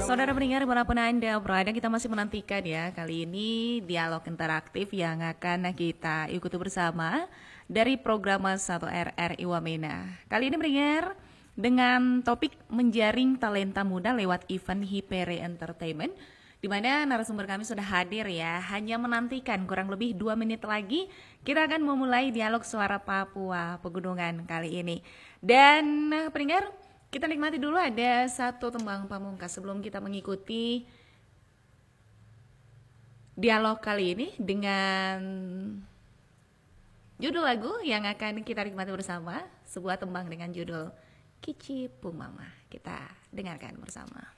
Saudara pendengar dimanapun Anda berada, kita masih menantikan ya kali ini dialog interaktif yang akan kita ikuti bersama dari program 1RRI Wamena. Kali ini pendengar dengan topik menjaring talenta muda lewat event Hypere Entertainment, di mana narasumber kami sudah hadir ya, hanya menantikan kurang lebih 2 menit lagi kita akan memulai dialog suara Papua Pegunungan kali ini. Dan pendengar, kita nikmati dulu ada satu tembang pamungkas sebelum kita mengikuti dialog kali ini dengan judul lagu yang akan kita nikmati bersama, sebuah tembang dengan judul Kici Pumama. Kita dengarkan bersama.